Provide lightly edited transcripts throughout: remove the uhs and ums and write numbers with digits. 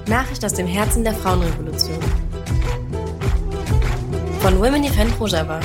Nachricht aus dem Herzen der Frauenrevolution. Von Women Defend Rojava.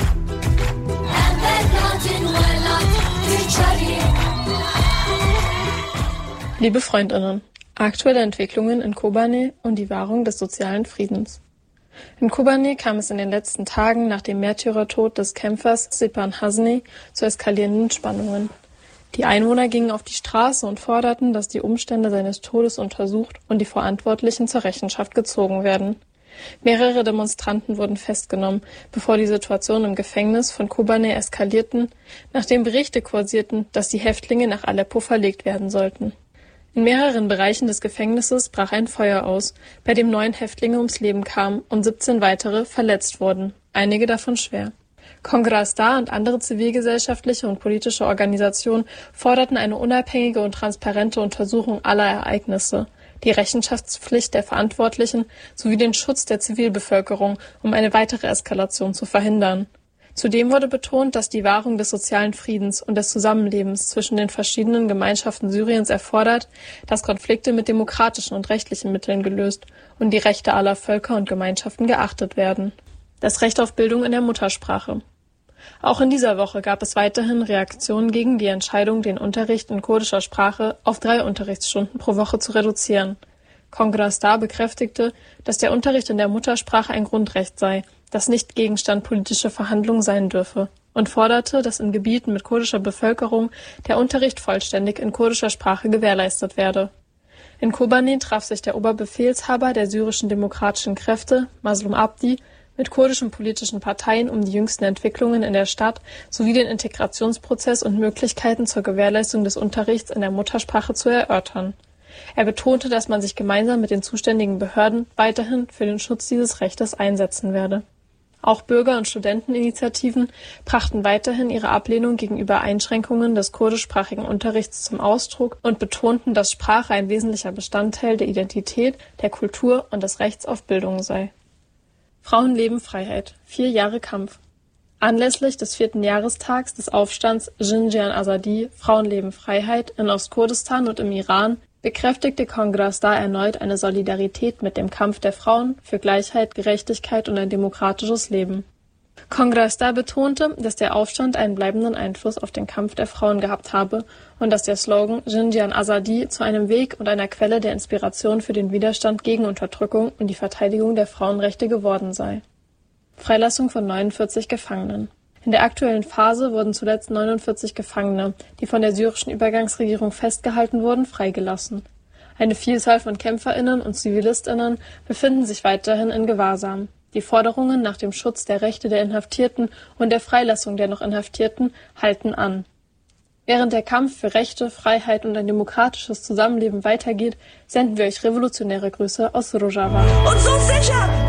Liebe Freundinnen, aktuelle Entwicklungen in Kobane und die Wahrung des sozialen Friedens. In Kobane kam es in den letzten Tagen nach dem Märtyrertod des Kämpfers Stepan Hasny zu eskalierenden Spannungen. Die Einwohner gingen auf die Straße und forderten, dass die Umstände seines Todes untersucht und die Verantwortlichen zur Rechenschaft gezogen werden. Mehrere Demonstranten wurden festgenommen, bevor die Situation im Gefängnis von Kobane eskalierten, nachdem Berichte kursierten, dass die Häftlinge nach Aleppo verlegt werden sollten. In mehreren Bereichen des Gefängnisses brach ein Feuer aus, bei dem 9 Häftlinge ums Leben kamen und 17 weitere verletzt wurden, einige davon schwer. Congrastar und andere zivilgesellschaftliche und politische Organisationen forderten eine unabhängige und transparente Untersuchung aller Ereignisse, die Rechenschaftspflicht der Verantwortlichen sowie den Schutz der Zivilbevölkerung, um eine weitere Eskalation zu verhindern. Zudem wurde betont, dass die Wahrung des sozialen Friedens und des Zusammenlebens zwischen den verschiedenen Gemeinschaften Syriens erfordert, dass Konflikte mit demokratischen und rechtlichen Mitteln gelöst und die Rechte aller Völker und Gemeinschaften geachtet werden. Das Recht auf Bildung in der Muttersprache. Auch in dieser Woche gab es weiterhin Reaktionen gegen die Entscheidung, den Unterricht in kurdischer Sprache auf 3 Unterrichtsstunden pro Woche zu reduzieren. Congrastar bekräftigte, dass der Unterricht in der Muttersprache ein Grundrecht sei, das nicht Gegenstand politischer Verhandlungen sein dürfe, und forderte, dass in Gebieten mit kurdischer Bevölkerung der Unterricht vollständig in kurdischer Sprache gewährleistet werde. In Kobane traf sich der Oberbefehlshaber der syrischen demokratischen Kräfte, Mazlum Abdi, mit kurdischen politischen Parteien, um die jüngsten Entwicklungen in der Stadt sowie den Integrationsprozess und Möglichkeiten zur Gewährleistung des Unterrichts in der Muttersprache zu erörtern. Er betonte, dass man sich gemeinsam mit den zuständigen Behörden weiterhin für den Schutz dieses Rechtes einsetzen werde. Auch Bürger- und Studenteninitiativen brachten weiterhin ihre Ablehnung gegenüber Einschränkungen des kurdischsprachigen Unterrichts zum Ausdruck und betonten, dass Sprache ein wesentlicher Bestandteil der Identität, der Kultur und des Rechts auf Bildung sei. Frauenleben Freiheit. 4 Jahre Kampf. Anlässlich des 4. Jahrestags des Aufstands Jinjan Azadi, Frauenleben Freiheit in Ostkurdistan und im Iran, bekräftigte Congrastar erneut eine Solidarität mit dem Kampf der Frauen für Gleichheit, Gerechtigkeit und ein demokratisches Leben. Congrastar betonte, dass der Aufstand einen bleibenden Einfluss auf den Kampf der Frauen gehabt habe und dass der Slogan Jinjan Azadi zu einem Weg und einer Quelle der Inspiration für den Widerstand gegen Unterdrückung und die Verteidigung der Frauenrechte geworden sei. Freilassung von 49 Gefangenen. In der aktuellen Phase wurden zuletzt 49 Gefangene, die von der syrischen Übergangsregierung festgehalten wurden, freigelassen. Eine Vielzahl von KämpferInnen und ZivilistInnen befinden sich weiterhin in Gewahrsam. Die Forderungen nach dem Schutz der Rechte der Inhaftierten und der Freilassung der noch Inhaftierten halten an. Während der Kampf für Rechte, Freiheit und ein demokratisches Zusammenleben weitergeht, senden wir euch revolutionäre Grüße aus Rojava. Und so sicher